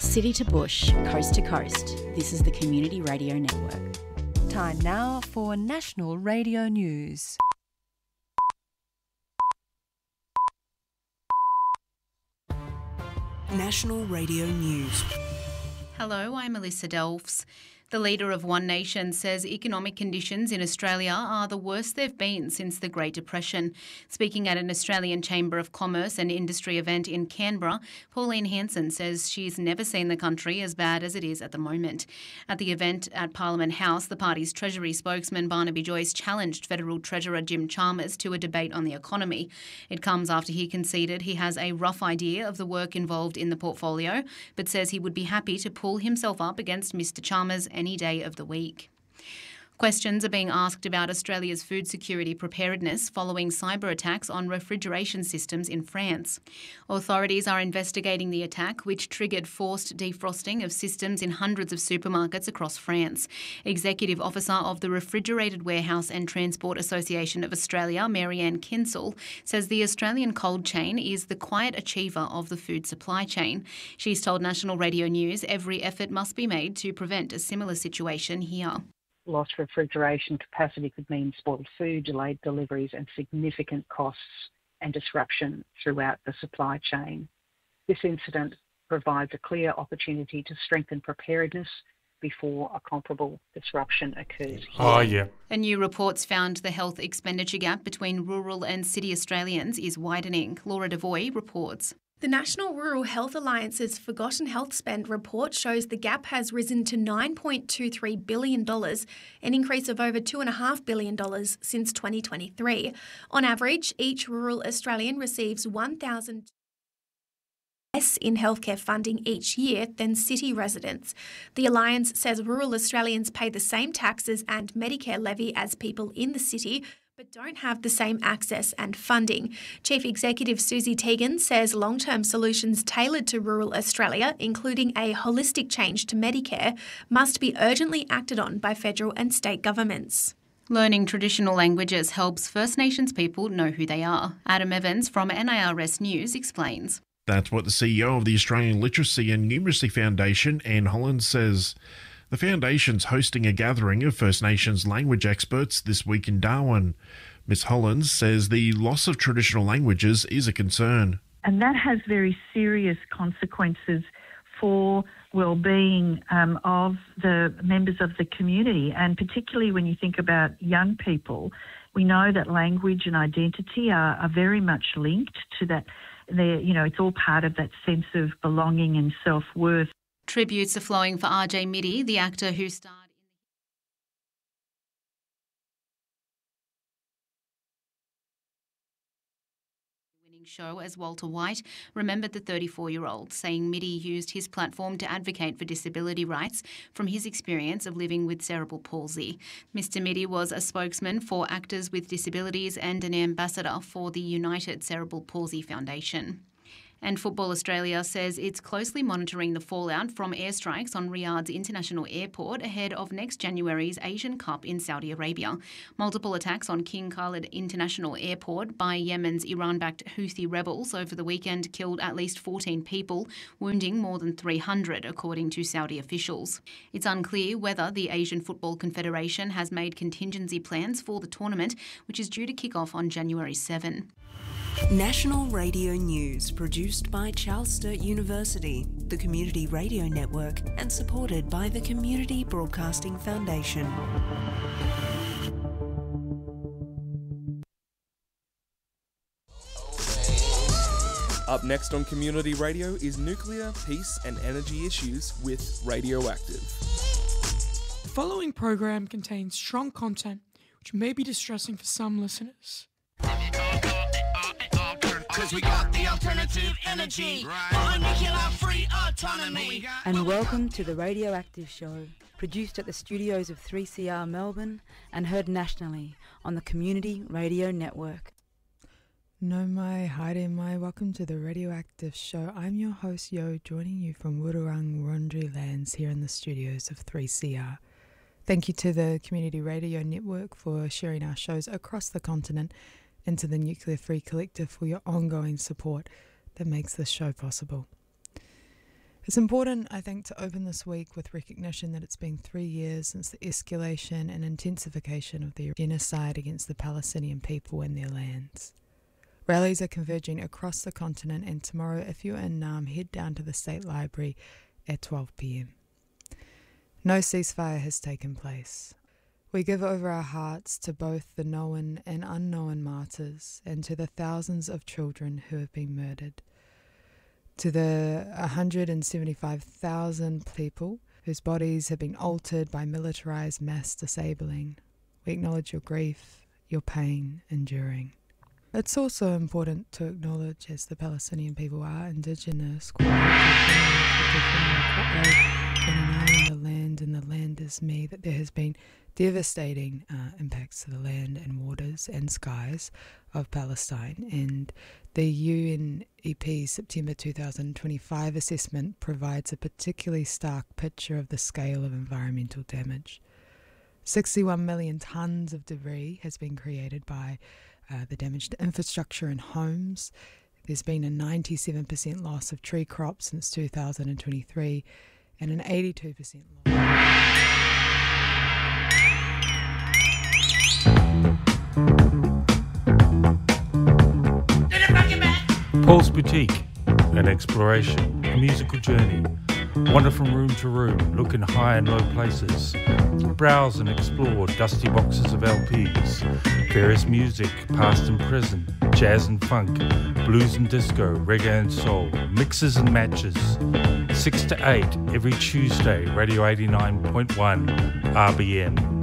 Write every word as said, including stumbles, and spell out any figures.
City to bush, coast to coast, this is the Community Radio Network. Time now for National Radio News. National Radio News. Hello, I'm Melissa Delfs. The leader of One Nation says economic conditions in Australia are the worst they've been since the Great Depression. Speaking at an Australian Chamber of Commerce and Industry event in Canberra, Pauline Hanson says she's never seen the country as bad as it is at the moment. At the event at Parliament House, the party's Treasury spokesman Barnaby Joyce challenged Federal Treasurer Jim Chalmers to a debate on the economy. It comes after he conceded he has a rough idea of the work involved in the portfolio, but says he would be happy to pull himself up against Mr Chalmers any day of the week. Questions are being asked about Australia's food security preparedness following cyber attacks on refrigeration systems in France. Authorities are investigating the attack, which triggered forced defrosting of systems in hundreds of supermarkets across France. Executive Officer of the Refrigerated Warehouse and Transport Association of Australia, Marianne Kinsell, says the Australian cold chain is the quiet achiever of the food supply chain. She's told National Radio News every effort must be made to prevent a similar situation here. Lost refrigeration capacity could mean spoiled food, delayed deliveries and significant costs and disruption throughout the supply chain. This incident provides a clear opportunity to strengthen preparedness before a comparable disruption occurs here. Oh, yeah. A new report's found the health expenditure gap between rural and city Australians is widening. Laura Devoy reports. The National Rural Health Alliance's Forgotten Health Spend report shows the gap has risen to nine point two three billion dollars, an increase of over two point five billion dollars since twenty twenty-three. On average, each rural Australian receives one thousand less in healthcare funding each year than city residents. The Alliance says rural Australians pay the same taxes and Medicare levy as people in the city, but don't have the same access and funding. Chief Executive Susie Teagan says long-term solutions tailored to rural Australia, including a holistic change to Medicare, must be urgently acted on by federal and state governments. Learning traditional languages helps First Nations people know who they are. Adam Evans from N I R S News explains. That's what the C E O of the Australian Literacy and Numeracy Foundation, Anne Hollands, says. The Foundation's hosting a gathering of First Nations language experts this week in Darwin. Miss Hollands says the loss of traditional languages is a concern. And that has very serious consequences for well-being um, of the members of the community, and particularly when you think about young people. We know that language and identity are, are very much linked to that. They're, you know, it's all part of that sense of belonging and self-worth. Tributes are flowing for R J Middy, the actor who starred in the winning show as Walter White, remembered the thirty-four-year-old, saying Middy used his platform to advocate for disability rights from his experience of living with cerebral palsy. Mister Middy was a spokesman for Actors with Disabilities and an ambassador for the United Cerebral Palsy Foundation. And Football Australia says it's closely monitoring the fallout from airstrikes on Riyadh's international airport ahead of next January's Asian Cup in Saudi Arabia. Multiple attacks on King Khalid International Airport by Yemen's Iran-backed Houthi rebels over the weekend killed at least fourteen people, wounding more than three hundred, according to Saudi officials. It's unclear whether the Asian Football Confederation has made contingency plans for the tournament, which is due to kick off on January seventh. National Radio News, produced by Charles Sturt University, the Community Radio Network, and supported by the Community Broadcasting Foundation. Up next on Community Radio is nuclear, peace and energy issues with Radioactive. The following program contains strong content which may be distressing for some listeners. Cause we got the alternative energy, right. Nuclear free autonomy. And welcome to the Radioactive Show, produced at the studios of three C R Melbourne and heard nationally on the Community Radio Network. No mai, haere mai, welcome to the Radioactive Show. I'm your host Yo, joining you from Wurrung Wurundjeri lands here in the studios of three C R. Thank you to the Community Radio Network for sharing our shows across the continent, and to the Nuclear Free Collective for your ongoing support that makes this show possible. It's important, I think, to open this week with recognition that it's been three years since the escalation and intensification of the genocide against the Palestinian people and their lands. Rallies are converging across the continent, and tomorrow, if you're in Naarm, head down to the State Library at twelve p.m. No ceasefire has taken place. We give over our hearts to both the known and unknown martyrs and to the thousands of children who have been murdered. To the one hundred seventy-five thousand people whose bodies have been altered by militarised mass disabling, we acknowledge your grief, your pain enduring. It's also important to acknowledge, as the Palestinian people are Indigenous, in the land and the land is me, that there has been devastating uh, impacts to the land and waters and skies of Palestine, and the U N E P September two thousand twenty-five assessment provides a particularly stark picture of the scale of environmental damage. sixty-one million tonnes of debris has been created by uh, the damage to infrastructure and homes. There's been a ninety-seven percent loss of tree crops since two thousand twenty-three and an eighty-two percent loss. Paul's Boutique, an exploration, a musical journey. Wander from room to room, look in high and low places. Browse and explore dusty boxes of L Ps. Various music, past and present, jazz and funk, blues and disco, reggae and soul, mixes and matches. six to eight every Tuesday, Radio eighty-nine point one R B N.